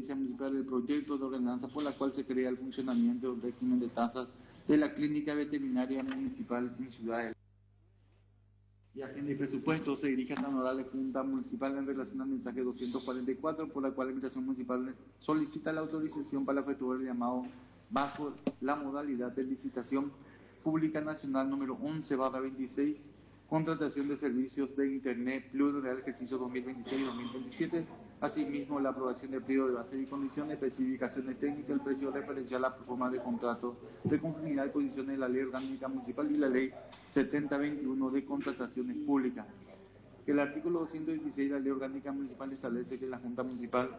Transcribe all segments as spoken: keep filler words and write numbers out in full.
Gerencia Municipal el proyecto de ordenanza por la cual se crea el funcionamiento del régimen de tasas de la Clínica Veterinaria Municipal en Ciudad de y Hacienda y Presupuesto se dirige a la Honorable Junta Municipal en relación al mensaje doscientos cuarenta y cuatro, por la cual la Administración Municipal solicita la autorización para efectuar el llamado bajo la modalidad de licitación pública nacional número once barra veintiséis, contratación de servicios de Internet plurianual ejercicio dos mil veintiséis dos mil veintisiete, asimismo la aprobación del pliego de bases y condiciones, especificaciones técnicas, el precio referencial a la forma de contrato de conformidad de condiciones de la Ley Orgánica Municipal y la Ley setenta veintiuno de contrataciones públicas. El artículo doscientos dieciséis de la Ley Orgánica Municipal establece que la Junta Municipal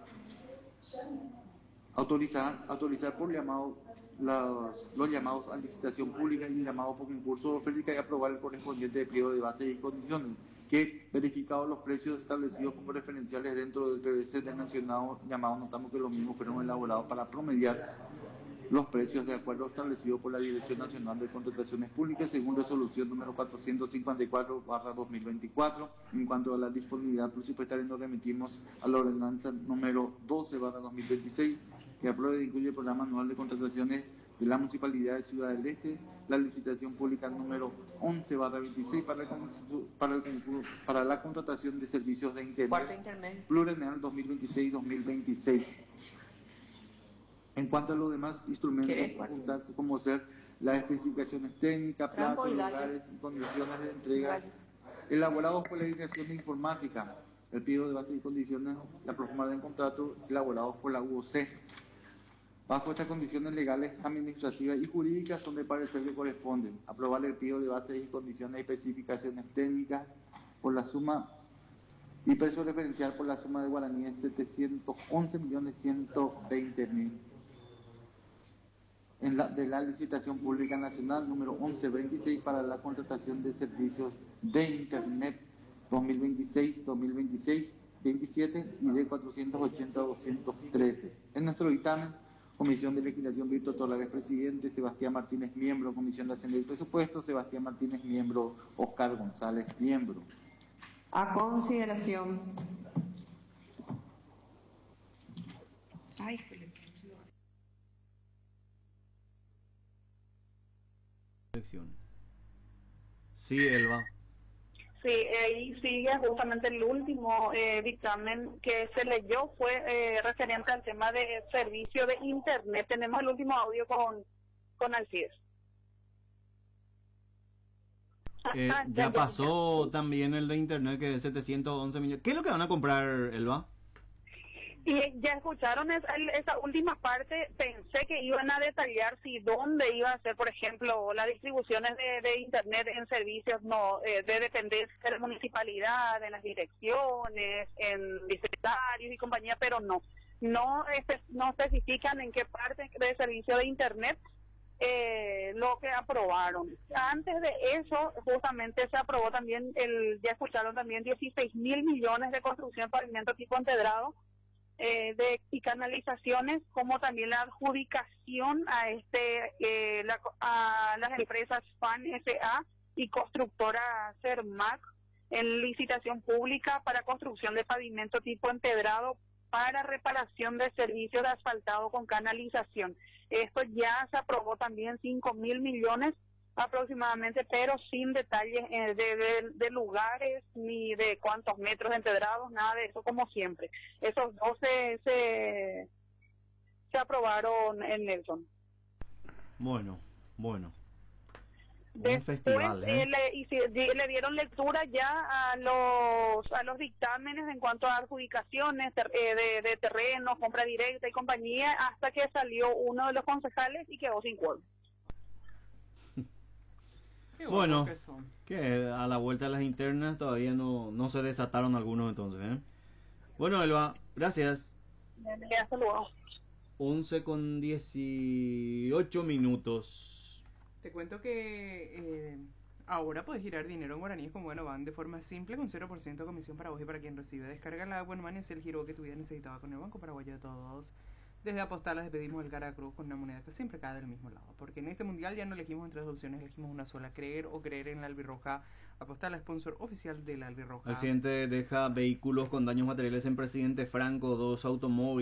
autorizar, autorizar por llamado los, los llamados a licitación pública y llamados por concurso de oferta y aprobar el correspondiente periodo de bases y condiciones, que verificados los precios establecidos como referenciales dentro del P B C del mencionado llamado, notamos que los mismos fueron elaborados para promediar los precios de acuerdo establecido por la Dirección Nacional de Contrataciones Públicas según resolución número cuatrocientos cincuenta y cuatro barra dos mil veinticuatro. En cuanto a la disponibilidad presupuestaria, nos remitimos a la ordenanza número doce barra dos mil veintiséis, que aprueba e incluye el programa anual de contrataciones de la Municipalidad de Ciudad del Este, la licitación pública número once barra veintiséis para, para, para la contratación de servicios de Internet plurianual dos mil veintiséis dos mil veintiséis. En cuanto a los demás instrumentos facultados, como ser las especificaciones técnicas, plazos, lugares y condiciones de entrega, elaborados por la Dirección de Informática, el pliego de bases y condiciones, la proforma del contrato, elaborados por la U O C. Bajo estas condiciones legales, administrativas y jurídicas son de parecer que corresponden aprobar el pliego de bases y condiciones y especificaciones técnicas por la suma y precio referencial por la suma de guaraníes setecientos once millones ciento veinte mil. En la, de la licitación pública nacional número once veintiséis para la contratación de servicios de Internet dos mil veintiséis dos mil veintiséis veintisiete y de cuatrocientos ochenta a doscientos trece. En nuestro dictamen, Comisión de Legislación, Víctor Torres, presidente; Sebastián Martínez, miembro; Comisión de Hacienda y Presupuesto, Sebastián Martínez, miembro; Oscar González, miembro. A consideración. Ay, Sí, Elba. Sí, ahí sigue justamente el último eh, dictamen que se leyó, fue eh, referente al tema de servicio de Internet. Tenemos el último audio con, con Alcides. Eh, ah, ya, ya pasó ya. también el de Internet, que es setecientos once millones. ¿Qué es lo que van a comprar, Elba? Y ya escucharon esa, esa última parte. Pensé que iban a detallar si dónde iba a ser, por ejemplo, las distribuciones de, de Internet en servicios no eh, de dependencia de la municipalidad, en las direcciones, en diccionarios y compañía, pero no. No, espe no especifican en qué parte de servicio de Internet eh, lo que aprobaron. Antes de eso, justamente se aprobó también, el ya escucharon también dieciséis mil millones de construcción de pavimento tipo empedrado, Eh, de y canalizaciones, como también la adjudicación a este eh, la, a las empresas F A N S A y constructora Cermac en licitación pública para construcción de pavimento tipo empedrado para reparación de servicios de asfaltado con canalización. Esto ya se aprobó también cinco mil millones aproximadamente, pero sin detalles eh, de, de, de lugares ni de cuántos metros de empedrados, nada de eso, como siempre. Esos dos se, se, se aprobaron en Nelson. Bueno, bueno. Un Después, festival, ¿eh? eh, le, y si, le dieron lectura ya a los a los dictámenes en cuanto a adjudicaciones ter, eh, de, de terrenos, compra directa y compañía, hasta que salió uno de los concejales y quedó sin quórum. Bueno, que, son. que a la vuelta de las internas todavía no, no se desataron algunos entonces, ¿eh? Bueno, Elba, gracias. Hasta luego. once con dieciocho minutos. Te cuento que eh, ahora puedes girar dinero en guaraníes como bueno van de forma simple con cero por ciento de comisión para vos y para quien recibe. Descarga la Buenman, es el giro que tu vida necesitaba con el Banco Paraguayo de Todos. Desde Apostales pedimos el cara cruz con una moneda que siempre cae del mismo lado, porque en este mundial ya no elegimos entre dos opciones, elegimos una sola: creer o creer en la albirroja. Apostala, sponsor oficial de la albirroja. El siguiente deja vehículos con daños materiales en Presidente Franco, dos automóviles.